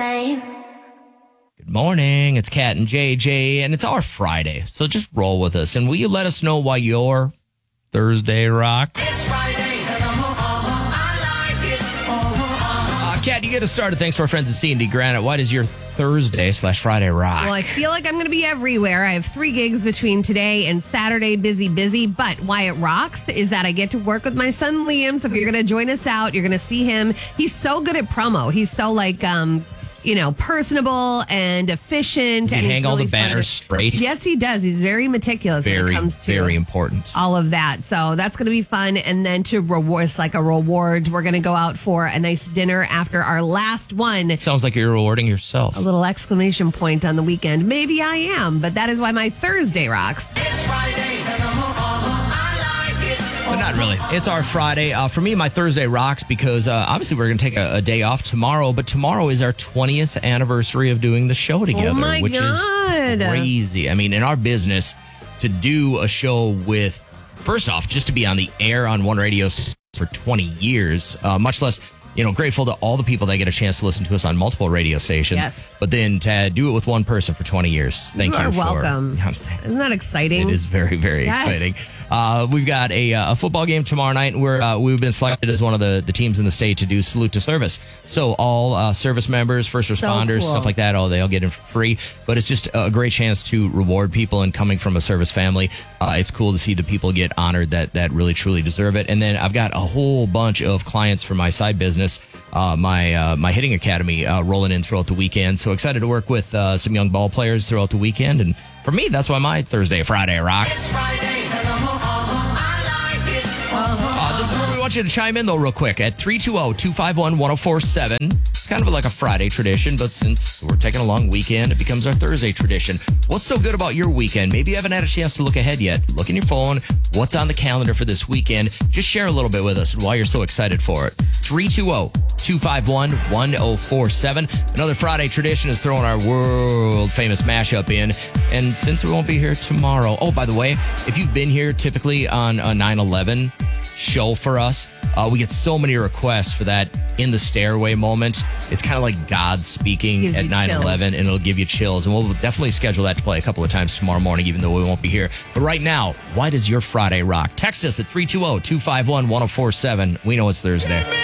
same. Good morning. It's Kat and JJ, and it's our Friday, so just roll with us. And will you let us know why your Thursday rocks? It's Friday, and I like it. Kat, you get us started. Thanks to our friends at C&D Granite. Why does your Thursday/Friday rock? Well, I feel like I'm going to be everywhere. I have 3 gigs between today and Saturday, busy. But why it rocks is that I get to work with my son, Liam. So if you're going to join us out, you're going to see him. He's so good at promo. He's so personable and efficient. Does he hang all the banners straight? Yes, he does. He's very meticulous when it comes to very important. all of that. So that's going to be fun. And then to reward, it's like a reward, we're going to go out for a nice dinner after our last one. Sounds like you're rewarding yourself. A little exclamation point on the weekend. Maybe I am, but that is why my Thursday rocks. It's Friday, and I like it. But not really. It's our Friday. For me, my Thursday rocks because obviously we're going to take a day off tomorrow, but tomorrow is our 20th anniversary of doing the show together, which God. is crazy. I mean, in our business, to do a show with, first off, just to be on the air on One Radio for 20 years, much less, grateful to all the people that get a chance to listen to us on multiple radio stations. Yes. But then to do it with one person for 20 years. Thank you. You are for welcome. Isn't that exciting? It is very, very Yes. exciting. We've got a football game tomorrow night where we've been selected as one of the teams in the state to do Salute to Service. So all service members, first responders, cool. stuff like that, they'll get it for free. But it's just a great chance to reward people, and coming from a service family, it's cool to see the people get honored that really, truly deserve it. And then I've got a whole bunch of clients for my side business, my hitting academy, rolling in throughout the weekend. So excited to work with some young ball players throughout the weekend. And for me, that's why my Friday rocks. It's Friday, and I like it. This is where we want you to chime in, though, real quick at 320-251-1047. It's kind of like a Friday tradition, but since we're taking a long weekend, it becomes our Thursday tradition. What's so good about your weekend? Maybe you haven't had a chance to look ahead yet. Look in your phone. What's on the calendar for this weekend? Just share a little bit with us and why you're so excited for it. 320-251-1047. Another Friday tradition is throwing our world-famous mashup in. And since we won't be here tomorrow... Oh, by the way, if you've been here typically on a 9/11 show for us, we get so many requests for that in the stairway moment. It's kind of like God speaking Gives at you 9/11, and it'll give you chills. And we'll definitely schedule that to play a couple of times tomorrow morning, even though we won't be here. But right now, why does your Friday rock? Text us at 320-251-1047. We know it's Thursday.